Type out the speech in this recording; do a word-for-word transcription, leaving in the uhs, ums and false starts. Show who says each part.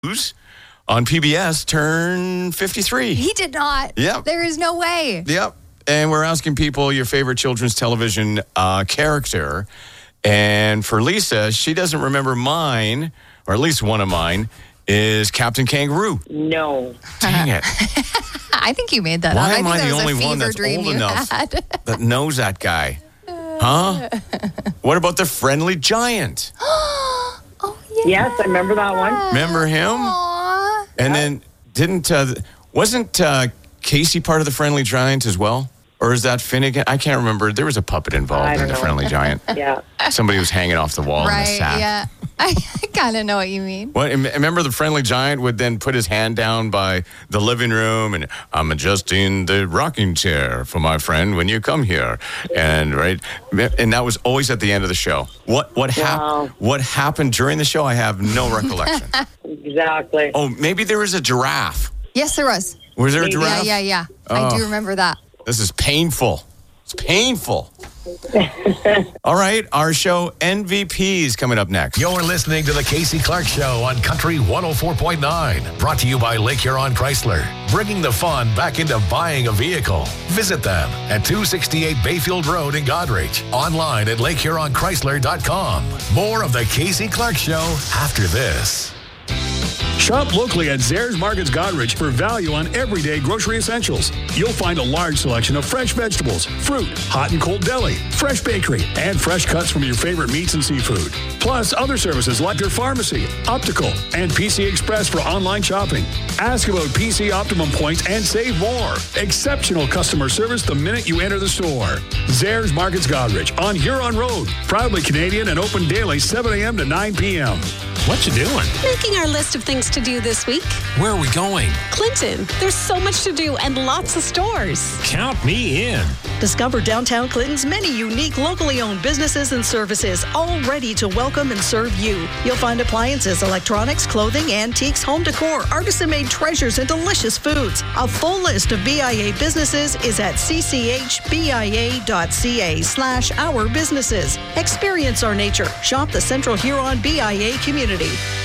Speaker 1: Cruz on P B S turned fifty-three.
Speaker 2: He did not.
Speaker 1: Yep.
Speaker 2: There is no way.
Speaker 1: Yep. And we're asking people your favorite children's television uh, character. And for Lisa, she doesn't remember mine, or at least one of mine, is Captain Kangaroo.
Speaker 3: No.
Speaker 1: Dang it.
Speaker 2: I think you made that
Speaker 1: Why
Speaker 2: up.
Speaker 1: am
Speaker 2: I
Speaker 1: I
Speaker 2: think
Speaker 1: the
Speaker 2: that was
Speaker 1: only
Speaker 2: a
Speaker 1: one
Speaker 2: fever
Speaker 1: that's
Speaker 2: dream
Speaker 1: old
Speaker 2: you
Speaker 1: enough
Speaker 2: had.
Speaker 1: that knows that guy? Huh? What about the Friendly Giant?
Speaker 2: Oh, yeah.
Speaker 3: Yes, I remember that one.
Speaker 1: Remember him?
Speaker 2: Aww.
Speaker 1: And then didn't, uh, wasn't uh, Casey part of the Friendly Giant as well? Or is that Finnegan? I can't remember. There was a puppet
Speaker 3: I
Speaker 1: involved in
Speaker 3: don't
Speaker 1: the
Speaker 3: know.
Speaker 1: Friendly Giant.
Speaker 3: Yeah.
Speaker 1: Somebody was hanging off the wall in a
Speaker 2: Right,
Speaker 1: sack.
Speaker 2: yeah. I kind of know what you mean.
Speaker 1: What, em- remember the Friendly Giant would then put his hand down by the living room and I'm adjusting the rocking chair for my friend when you come here. And right, and that was always at the end of the show. What what hap-
Speaker 3: Wow.
Speaker 1: what happened during the show? I have no recollection.
Speaker 3: Exactly.
Speaker 1: Oh, maybe there was a giraffe.
Speaker 2: Yes, there was.
Speaker 1: Was there a
Speaker 3: Maybe.
Speaker 1: giraffe?
Speaker 2: Yeah, yeah, yeah. I
Speaker 1: Oh.
Speaker 2: do remember that.
Speaker 1: This is painful. It's painful. All right, our show M V P is coming up next.
Speaker 4: You're listening to the Casey Clark Show on Country one oh four point nine. Brought to you by Lake Huron Chrysler. Bringing the fun back into buying a vehicle. Visit them at two sixty-eight Bayfield Road in Goderich. Online at lake huron chrysler dot com. More of the Casey Clark Show after this.
Speaker 5: Shop locally at Zehrs Markets Goderich for value on everyday grocery essentials. You'll find a large selection of fresh vegetables, fruit, hot and cold deli, fresh bakery, and fresh cuts from your favorite meats and seafood. Plus other services like their pharmacy, optical, and P C Express for online shopping. Ask about P C Optimum points and save more. Exceptional customer service the minute you enter the store. Zehrs Markets Goderich on Huron Road. Proudly Canadian and open daily seven a.m. to nine p.m.
Speaker 6: What you doing?
Speaker 7: Making our list of things to do this week.
Speaker 6: Where are we going?
Speaker 7: Clinton, there's so much to do and lots of stores.
Speaker 6: Count me in.
Speaker 8: Discover downtown Clinton's many unique locally owned businesses and services, all ready to welcome and serve you. You'll find appliances, electronics, clothing, antiques, home decor, artisan-made treasures, and delicious foods. A full list of B I A businesses is at cchbia.ca slash our businesses. Experience our nature. Shop the Central Huron B I A community.